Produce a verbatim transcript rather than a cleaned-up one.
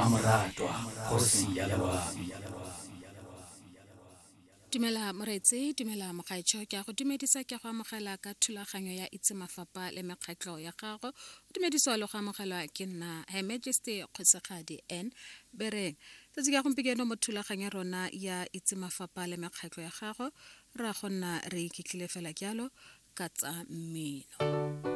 Mamoratwa go sia lebami. Dumela moretsi, dumela mogaetsho, ke a go dumedisa ke go amogela ka thulaganyo ya Itse Mafapha le mekgatlo ya gago. Dumediso le go amogelwa ke nna Her Majesty Kgosigadi N Bereng. Tsatsi ka gompieno mo thulaganyo rona ya Itse Mafapha le mekgatlo ya gago ra go nna re iketlile fela jalo ka tsa mmino.